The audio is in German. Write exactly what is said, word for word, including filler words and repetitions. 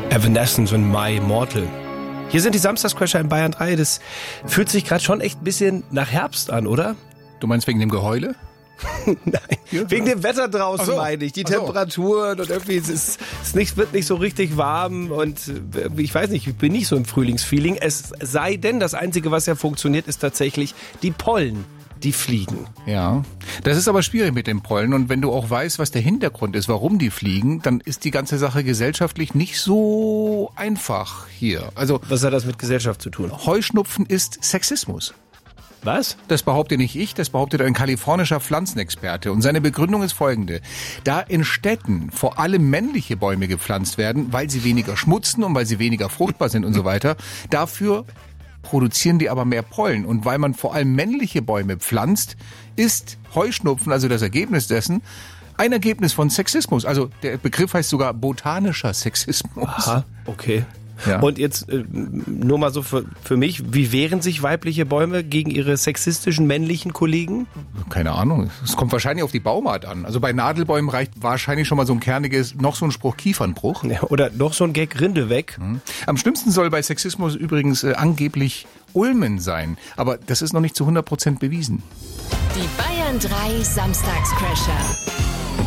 Evanescence und My Immortal. Hier sind die Samstagscrasher in Bayern drei. Das fühlt sich gerade schon echt ein bisschen nach Herbst an, oder? Du meinst wegen dem Geheule? Nein, ja, wegen dem Wetter draußen so. meine ich. Die Ach so. Temperaturen und irgendwie es ist es nicht, wird nicht so richtig warm und ich weiß nicht, ich bin nicht so im Frühlingsfeeling. Es sei denn, das Einzige, was ja funktioniert, ist tatsächlich die Pollen, die fliegen. Ja, das ist aber schwierig mit den Pollen und wenn du auch weißt, was der Hintergrund ist, warum die fliegen, dann ist die ganze Sache gesellschaftlich nicht so einfach hier. Also, was hat das mit Gesellschaft zu tun? Heuschnupfen ist Sexismus. Was? Das behaupte nicht ich, das behauptet ein kalifornischer Pflanzenexperte. Und seine Begründung ist folgende. Da in Städten vor allem männliche Bäume gepflanzt werden, weil sie weniger schmutzen und weil sie weniger fruchtbar sind und so weiter, dafür produzieren die aber mehr Pollen. Und weil man vor allem männliche Bäume pflanzt, ist Heuschnupfen, also das Ergebnis dessen, ein Ergebnis von Sexismus. Also der Begriff heißt sogar botanischer Sexismus. Aha, okay. Ja. Und jetzt äh, nur mal so für, für mich, wie wehren sich weibliche Bäume gegen ihre sexistischen männlichen Kollegen? Keine Ahnung. Es kommt wahrscheinlich auf die Baumart an. Also bei Nadelbäumen reicht wahrscheinlich schon mal so ein kerniges, noch so ein Spruch Kiefernbruch. Ja, oder noch so ein Gag Rinde weg. Mhm. Am schlimmsten soll bei Sexismus übrigens äh, angeblich Ulmen sein. Aber das ist noch nicht zu hundert Prozent bewiesen. Die Bayern drei Samstagscrasher.